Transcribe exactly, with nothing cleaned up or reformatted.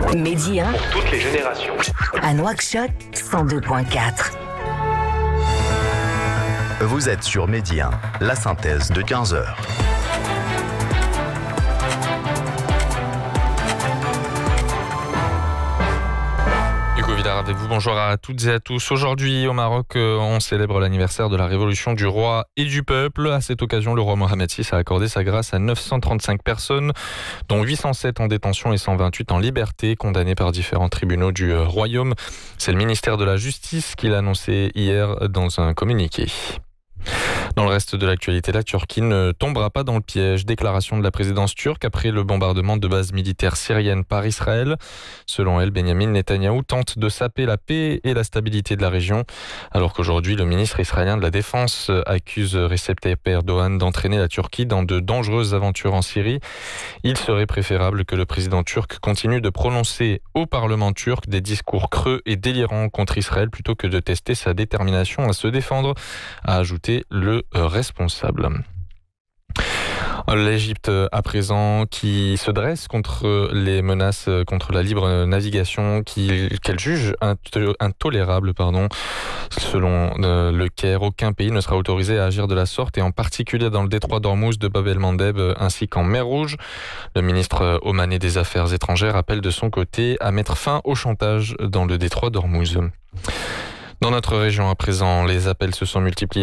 Midi un, pour toutes les générations. à Nouakchott, cent deux virgule quatre. Vous êtes sur Midi un, la synthèse de quinze heures. Avec vous, bonjour à toutes et à tous. Aujourd'hui, au Maroc, on célèbre l'anniversaire de la révolution du roi et du peuple. À cette occasion, le roi Mohamed six a accordé sa grâce à neuf cent trente-cinq personnes, dont huit cent sept en détention et cent vingt-huit en liberté, condamnées par différents tribunaux du royaume. C'est le ministère de la Justice qui l'a annoncé hier dans un communiqué. Dans le reste de l'actualité, la Turquie ne tombera pas dans le piège. Déclaration de la présidence turque après le bombardement de bases militaires syriennes par Israël. Selon elle, Benyamin Netanyahou tente de saper la paix et la stabilité de la région, alors qu'aujourd'hui, le ministre israélien de la Défense accuse Recep Tayyip Erdogan d'entraîner la Turquie dans de dangereuses aventures en Syrie. Il serait préférable que le président turc continue de prononcer au Parlement turc des discours creux et délirants contre Israël plutôt que de tester sa détermination à se défendre, a ajouté le responsable. L'Égypte à présent qui se dresse contre les menaces contre la libre navigation qui, qu'elle juge intolérables. Pardon. Selon le Caire, aucun pays ne sera autorisé à agir de la sorte et en particulier dans le détroit d'Ormuz, de Bab el-Mandeb ainsi qu'en mer Rouge. Le ministre omanais des Affaires étrangères appelle de son côté à mettre fin au chantage dans le détroit d'Ormuz. Dans notre région à présent, les appels se sont multipliés